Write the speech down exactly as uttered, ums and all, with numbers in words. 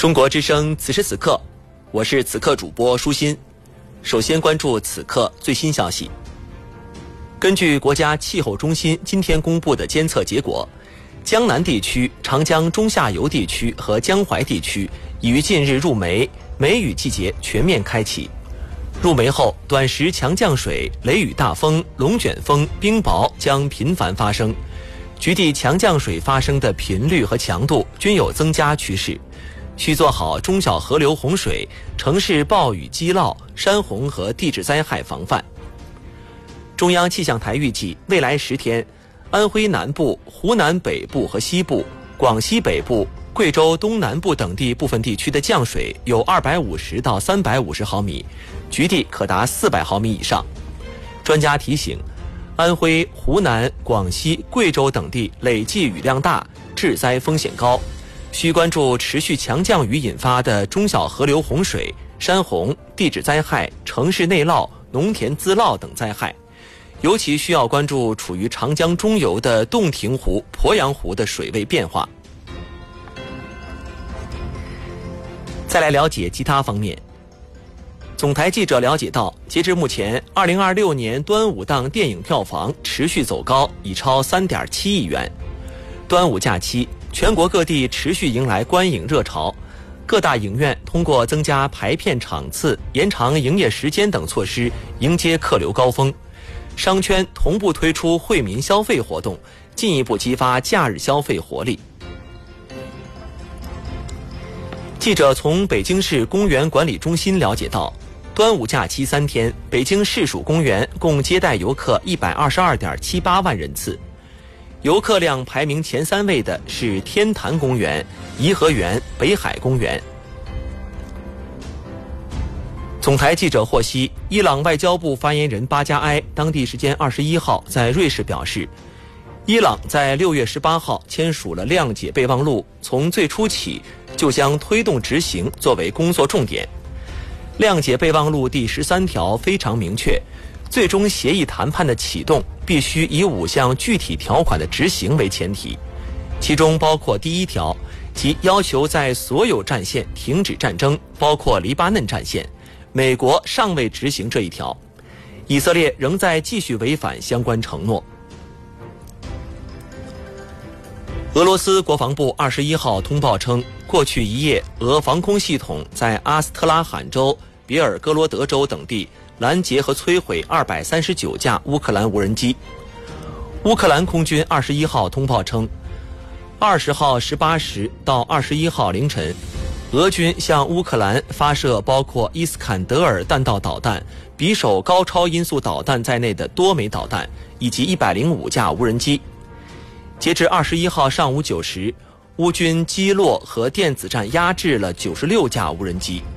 中国之声此时此刻，我是此刻主播舒心。首先关注此刻最新消息。根据国家气候中心今天公布的监测结果，江南地区、长江中下游地区和江淮地区已于近日入梅，梅雨季节全面开启。入梅后，短时强降水、雷雨大风、龙卷风、冰雹将频繁发生，局地强降水发生的频率和强度均有增加趋势，需做好中小河流洪水、城市暴雨积涝、山洪和地质灾害防范。中央气象台预计，未来十天，安徽南部、湖南北部和西部、广西北部、贵州东南部等地部分地区的降水有二百五十到三百五十毫米，局地可达四百毫米以上。专家提醒，安徽、湖南、广西、贵州等地累计雨量大，致灾风险高，需关注持续强降雨引发的中小河流洪水、山洪、地质灾害、城市内涝、农田滋涝等灾害。尤其需要关注处于长江中游的洞庭湖、鄱阳湖的水位变化。再来了解其他方面。总台记者了解到，截至目前，二零二六年端午档电影票房持续走高，已超 三点七亿元。端午假期，全国各地持续迎来观影热潮，各大影院通过增加排片场次、延长营业时间等措施，迎接客流高峰。商圈同步推出惠民消费活动，进一步激发假日消费活力。记者从北京市公园管理中心了解到，端午假期三天，北京市属公园共接待游客 一百二十二点七八万人次。游客量排名前三位的是天坛公园、颐和园、北海公园。总台记者获悉，伊朗外交部发言人巴加埃当地时间二十一号在瑞士表示，伊朗在六月十八号签署了谅解备忘录，从最初起就将推动执行作为工作重点。谅解备忘录第十三条非常明确，最终协议谈判的启动必须以五项具体条款的执行为前提，其中包括第一条，即要求在所有战线停止战争，包括黎巴嫩战线。美国尚未执行这一条，以色列仍在继续违反相关承诺。俄罗斯国防部二十一号通报称，过去一夜，俄防空系统在阿斯特拉罕州、别尔哥罗德州等地拦截和摧毁二百三十九架乌克兰无人机。乌克兰空军二十一号通报称，二十号十八时到二十一号凌晨，俄军向乌克兰发射包括伊斯坎德尔弹道导弹、匕首高超音速导弹在内的多枚导弹，以及一百零五架无人机。截至二十一号上午九时，乌军击落和电子战压制了九十六架无人机。